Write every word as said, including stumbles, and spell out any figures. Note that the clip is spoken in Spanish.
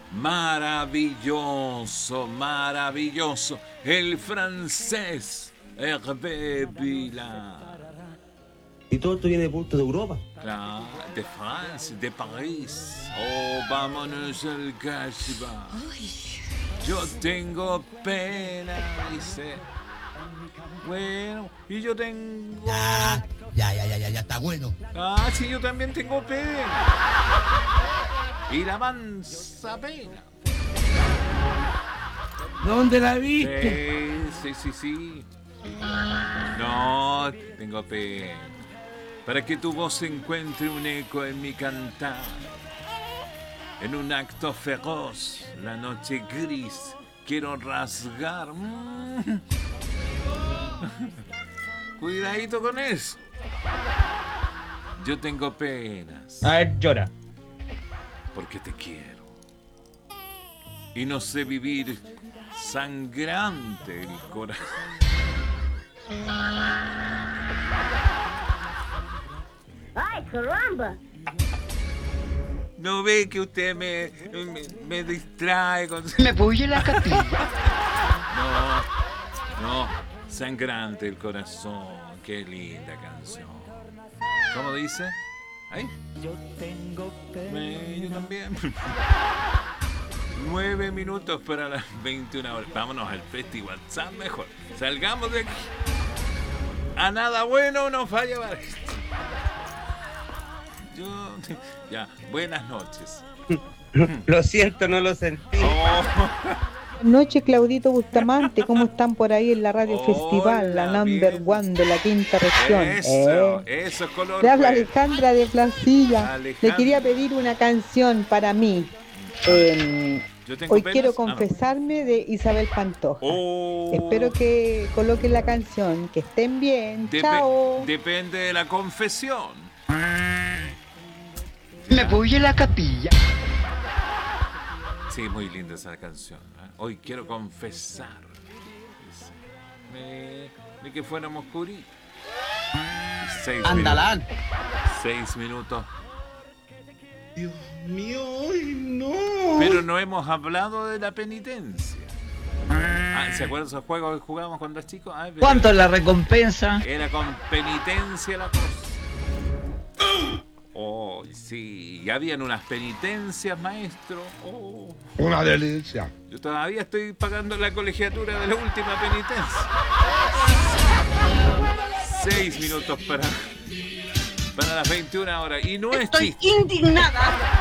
Maravilloso, maravilloso. El francés Hervé Villard. Y todo esto viene de punto de Europa. Claro, de France, de París. Oh, vámonos al Casbah. Yo tengo pena, dice. Bueno, y yo tengo... Ya, ya, ya, ya, ya, ya está bueno. Ah, sí, yo también tengo pena. Y la mansa pena. ¿Dónde la viste? Sí, sí, sí, sí. No, tengo pena. Para que tu voz encuentre un eco en mi cantar. En un acto feroz, la noche gris, quiero rasgar. Mm. Cuidadito con eso. Yo tengo penas. A ver, llora. Porque te quiero. Y no sé vivir sangrante el corazón. ¡Ay, caramba! ¿No ve que usted me, me, me distrae con... Me voy a la capilla. No, no, sangrante el corazón. Qué linda canción. ¿Cómo dice? ¿Ahí? Yo tengo Me, yo también. Nueve minutos para las veintiuna horas. Vámonos al festival WhatsApp mejor. Salgamos de aquí. A nada bueno nos va a llevar esto. Yo... Ya, buenas noches. Lo siento, no lo sentí. Oh. Buenas noches, Claudito Bustamante. ¿Cómo están por ahí en la radio Hola, festival? La number bien. one de la quinta región. Eso, Eh. eso es color. Le habla pues. Alejandra de Placilla. Alejandra. Le quería pedir una canción para mí. Eh, Yo tengo hoy penas. quiero Ah, no. confesarme de Isabel Pantoja. Oh. Espero que coloquen la canción. Que estén bien. Depe- Chao. Depende de la confesión. Me voy a la capilla. Sí, muy linda esa canción. ¿eh? Hoy quiero confesar. Dice, Me, de que fuéramos curitas. Seis Andalán. minutos. Seis minutos. Dios mío, ay, no. Pero no hemos hablado de la penitencia. Ah, ¿se acuerdan esos juegos que jugábamos cuando eras chicos? Ah, ¿Cuánto es la recompensa? Era con penitencia la cosa. Oh, sí. Y habían unas penitencias, maestro. Oh. Una delicia. Yo todavía estoy pagando la colegiatura de la última penitencia. Seis minutos para, para las veintiuna horas. Y no es Estoy chiste. indignada.